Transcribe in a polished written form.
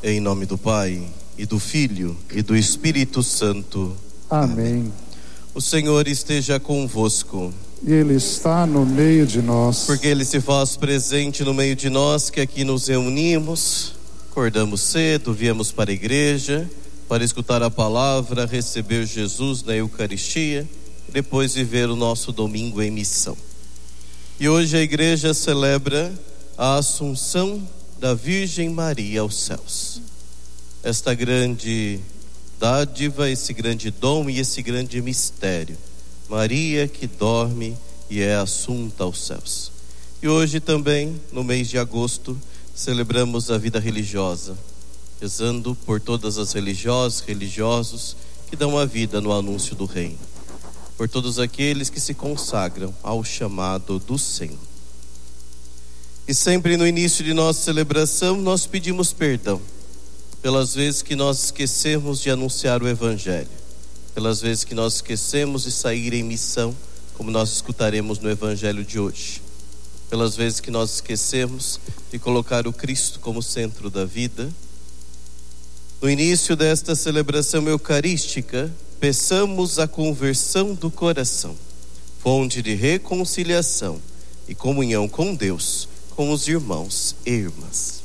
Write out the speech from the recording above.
Em nome do Pai, e do Filho, e do Espírito Santo. Amém. O Senhor esteja convosco. Ele está no meio de nós. Porque Ele se faz presente no meio de nós, que aqui nos reunimos, acordamos cedo, viemos para a igreja, para escutar a palavra, receber Jesus na Eucaristia, e depois viver o nosso domingo em missão. E hoje a igreja celebra a Assunção da Virgem Maria aos céus. Esta grande dádiva, esse grande dom e esse grande mistério. Maria que dorme e é assunta aos céus. E hoje também, no mês de agosto, celebramos a vida religiosa, rezando por todas as religiosas, religiosos que dão a vida no anúncio do reino, por todos aqueles que se consagram ao chamado do Senhor. E sempre no início de nossa celebração nós pedimos perdão pelas vezes que nós esquecemos de anunciar o Evangelho, pelas vezes que nós esquecemos de sair em missão, como nós escutaremos no Evangelho de hoje, pelas vezes que nós esquecemos de colocar o Cristo como centro da vida. No início desta celebração eucarística, peçamos a conversão do coração, fonte de reconciliação e comunhão com Deus, com os irmãos e irmãs.